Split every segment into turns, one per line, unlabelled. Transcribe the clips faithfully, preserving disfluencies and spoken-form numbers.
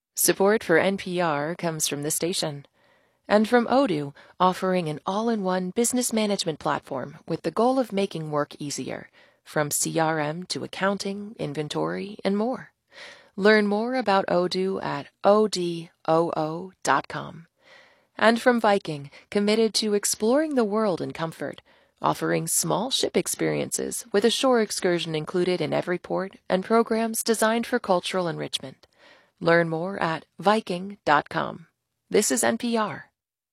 Support for N P R comes from the station. And from Odoo, offering an all-in-one business management platform with the goal of making work easier, from C R M to accounting, inventory, and more. Learn more about Odoo at odoo dot com. And from Viking, committed to exploring the world in comfort, offering small ship experiences with a shore excursion included in every port and programs designed for cultural enrichment. Learn more at viking dot com. This is N P R.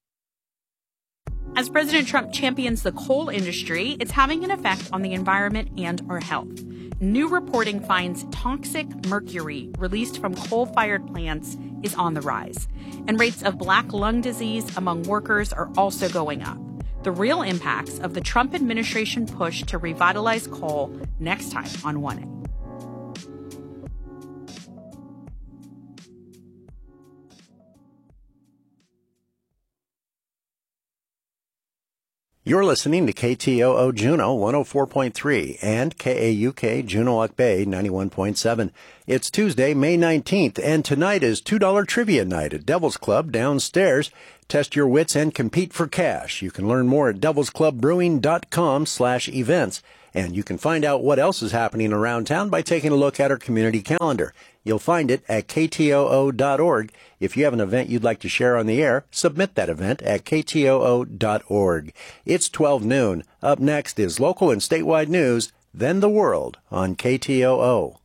As President Trump champions the coal industry, it's having an effect on the environment and our health. New reporting finds toxic mercury released from coal-fired plants is on the rise, and rates of black lung disease among workers are also going up. The real impacts of the Trump administration push to revitalize coal next time on one A.
You're listening to K T O O Juneau one oh four point three and K A U K Juneau Bay ninety-one point seven. It's Tuesday, May nineteenth, and tonight is two dollar Trivia Night at Devil's Club downstairs. Test your wits and compete for cash. You can learn more at devils club brewing dot com slash events. And you can find out what else is happening around town by taking a look at our community calendar. You'll find it at K T O O dot org. If you have an event you'd like to share on the air, submit that event at K T O O dot org. It's twelve noon. Up next is local and statewide news, then the world on K T O O.